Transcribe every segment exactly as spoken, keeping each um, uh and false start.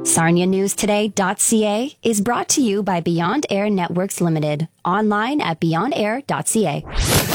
Sarnia News Today dot c a is brought to you by Beyond Air Networks Limited. Online at beyond air dot c a.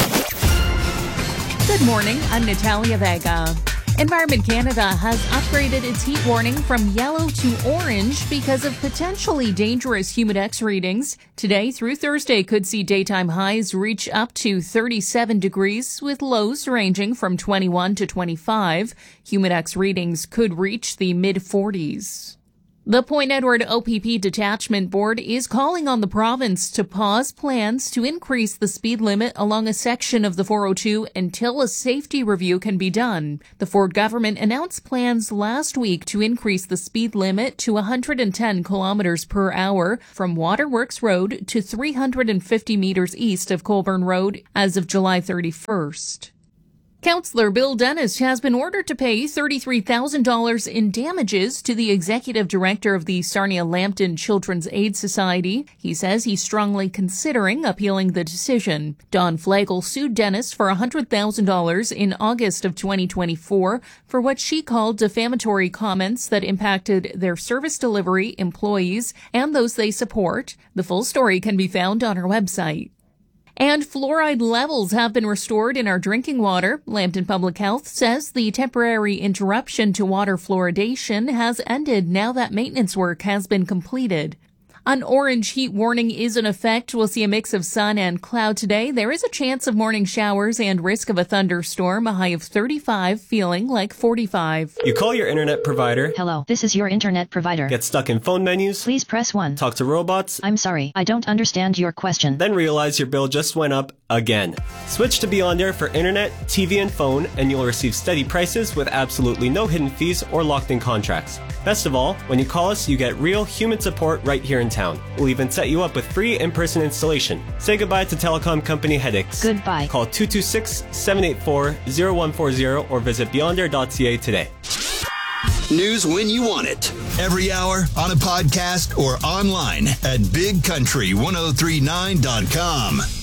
Good morning, I'm Natalia Vega. Environment Canada has upgraded its heat warning from yellow to orange because of potentially dangerous Humidex readings. Today through Thursday could see daytime highs reach up to thirty-seven degrees with lows ranging from twenty-one to twenty-five. Humidex readings could reach the mid forties. The Point Edward O P P Detachment Board is calling on the province to pause plans to increase the speed limit along a section of the four oh two until a safety review can be done. The Ford government announced plans last week to increase the speed limit to one hundred ten kilometers per hour from Waterworks Road to three hundred fifty meters east of Colburn Road as of July thirty-first. Councillor Bill Dennis has been ordered to pay thirty-three thousand dollars in damages to the executive director of the Sarnia Lambton Children's Aid Society. He says he's strongly considering appealing the decision. Don Flagel sued Dennis for one hundred thousand dollars in August of twenty twenty-four for what she called defamatory comments that impacted their service delivery, employees, and those they support. The full story can be found on our website. And fluoride levels have been restored in our drinking water. Lambton Public Health says the temporary interruption to water fluoridation has ended now that maintenance work has been completed. An orange heat warning is in effect. We'll see a mix of sun and cloud today. There is a chance of morning showers and risk of a thunderstorm, a high of thirty-five, feeling like forty-five. You call your internet provider. Hello, this is your internet provider. Get stuck in phone menus. Please press one. Talk to robots. I'm sorry, I don't understand your question. Then realize your bill just went up again. Switch to Beyond Air for internet, T V, and phone, and you'll receive steady prices with absolutely no hidden fees or locked-in contracts. Best of all, when you call us, you get real human support right here in town. We'll even set you up with free in-person installation. Say goodbye to telecom company headaches. Goodbye. Call two two six, seven eight four, zero one four zero or visit beyond air dot c a today. News when you want it. Every hour, on a podcast, or online at big country ten thirty-nine dot com.